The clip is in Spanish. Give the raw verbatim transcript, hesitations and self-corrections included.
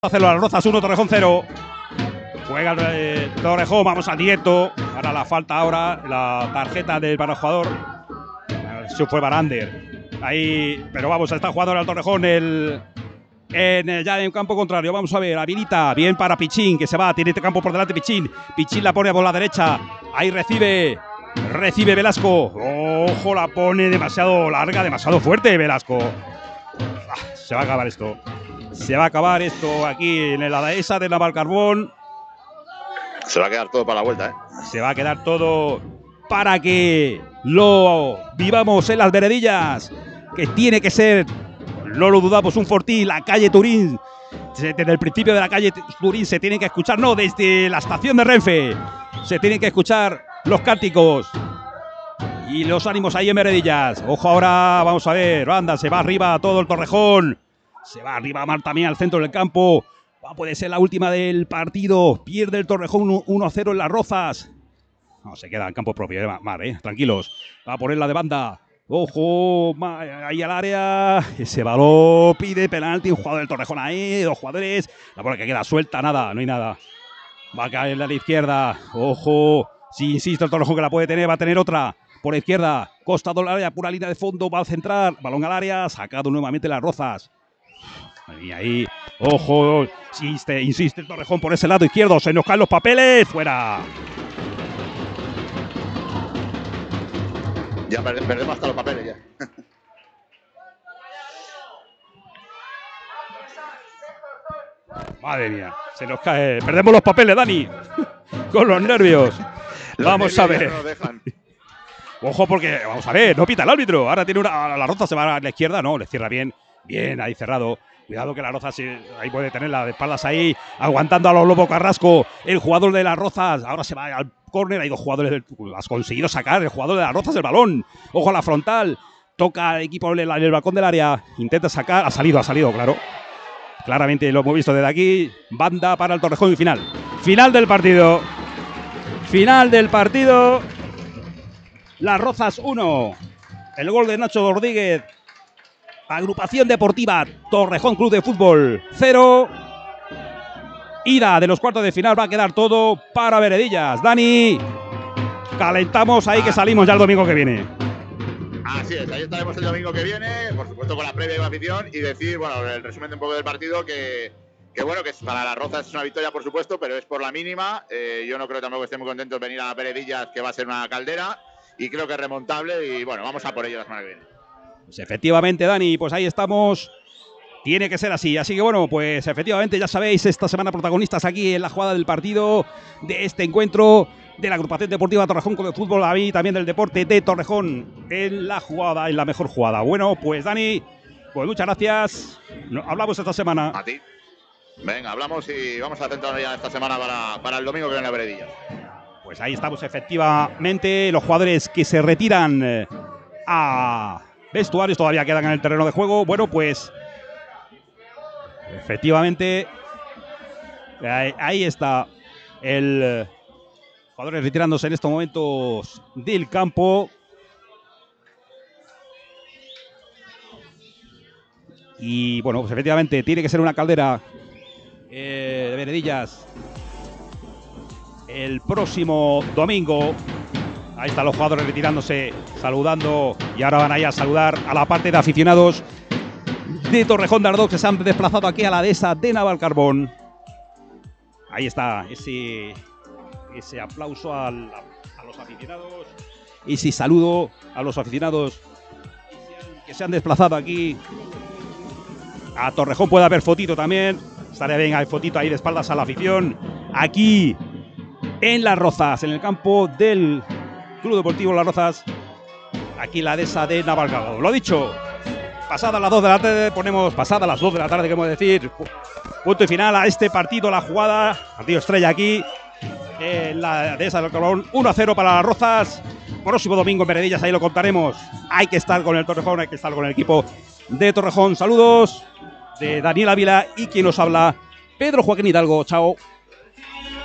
Hacerlo a las Rozas, uno, Torrejón cero. Juega el eh, Torrejón, vamos al directo. Ahora la falta ahora, la tarjeta del para el jugador. Eso fue Barander. Ahí, pero vamos, está jugando ahora el Torrejón el, en el, ya en el campo contrario. Vamos a ver, habilita, bien para Pichín, que se va, tiene este campo por delante Pichín. Pichín la pone por la derecha. Ahí recibe, recibe Velasco. Ojo, la pone demasiado larga, demasiado fuerte Velasco. Ah, se va a acabar esto. Se va a acabar esto aquí en la dehesa de Navalcarbón. Se va a quedar todo para la vuelta, ¿eh? Se va a quedar todo para que lo vivamos en las veredillas. Que tiene que ser, no lo dudamos, un fortín. La calle Turín, desde el principio de la calle Turín se tiene que escuchar, no, desde la estación de Renfe. Se tienen que escuchar los cánticos y los ánimos ahí en veredillas. Ojo ahora, vamos a ver, anda, se va arriba todo el Torrejón. Se va arriba Mar también al centro del campo. Va, puede ser la última del partido. Pierde el Torrejón uno a cero en las Rozas. No, se queda en campo propio, eh, Mar, eh, tranquilos. Va a ponerla de banda. Ojo, ahí al área. Ese balón pide penalti. Un jugador del Torrejón ahí. Dos jugadores. La bola que queda suelta, nada, no hay nada. Va a caer a la izquierda. Ojo. Si insiste el Torrejón que la puede tener, va a tener otra. Por la izquierda. Costado del área, pura línea de fondo. Va a centrar. Balón al área. Sacado nuevamente las Rozas. Y ahí, ojo, insiste, insiste el Torrejón por ese lado izquierdo, se nos caen los papeles, fuera. Ya perdemos hasta los papeles ya. Madre mía, se nos cae, perdemos los papeles, Dani, con los nervios. Los vamos nervios a ver. No nos dejan. Ojo porque, vamos a ver, no pita el árbitro, ahora tiene una, la Roza se va a la izquierda, no, le cierra bien, bien, ahí cerrado. Cuidado que la Roza sí, ahí puede tener la de espaldas ahí, aguantando a los Lobo Carrasco, el jugador de las Rozas. Ahora se va al córner, hay dos jugadores, del, has conseguido sacar el jugador de las Rozas el balón. Ojo a la frontal, toca el equipo en el, en el balcón del área, intenta sacar, ha salido, ha salido, claro. Claramente lo hemos visto desde aquí, banda para el Torrejón y final. Final del partido, final del partido, las Rozas uno, el gol de Nacho Rodríguez. Agrupación Deportiva Torrejón Club de Fútbol cero. Ida de los cuartos de final va a quedar todo para veredillas. Dani, calentamos ahí que salimos ya el domingo que viene. Así es, ahí estaremos el domingo que viene, por supuesto con la previa y la afición, y decir, bueno, el resumen de un poco del partido, que, que bueno, que para las Rozas es una victoria por supuesto, pero es por la mínima. Eh, yo no creo tampoco que estén muy contentos de venir a veredillas, que va a ser una caldera, y creo que es remontable, y bueno, vamos a por ello la semana que viene. Pues efectivamente, Dani, pues ahí estamos. Tiene que ser así. Así que bueno, pues efectivamente, ya sabéis, esta semana protagonistas aquí en la jugada del partido de este encuentro de la Agrupación Deportiva Torrejón Club de Fútbol, a mí también del deporte de Torrejón en la jugada, en la mejor jugada. Bueno, pues Dani, pues muchas gracias. Hablamos esta semana. A ti. Venga, hablamos y vamos a centrarnos ya esta semana para, para el domingo que viene la veredilla. Pues ahí estamos efectivamente, los jugadores que se retiran a vestuarios todavía quedan en el terreno de juego. Bueno, pues efectivamente ahí, ahí está el jugadores retirándose en estos momentos del campo. Y bueno, pues efectivamente tiene que ser una caldera eh, de veredillas el próximo domingo. Ahí están los jugadores retirándose, saludando, y ahora van a ir a saludar a la parte de aficionados de Torrejón de Ardoz que se han desplazado aquí a la dehesa de Navalcarbón. Ahí está ese, ese aplauso al, a los aficionados, ese saludo a los aficionados que se han desplazado aquí a Torrejón. Puede haber fotito también, estaría bien, hay fotito ahí de espaldas a la afición, aquí en Las Rozas, en el campo del Club Deportivo Las Rozas, aquí la dehesa de Navalcarbón. Lo dicho, pasada las dos de la tarde, ponemos pasada las dos de la tarde, queremos decir, punto y final a este partido, la jugada, partido estrella aquí en la dehesa de Navalcarbón, uno a cero para Las Rozas. Próximo domingo en Veredillas, ahí lo contaremos. Hay que estar con el Torrejón, hay que estar con el equipo de Torrejón. Saludos de Daniel Ávila y quien nos habla, Pedro Joaquín Hidalgo. Chao.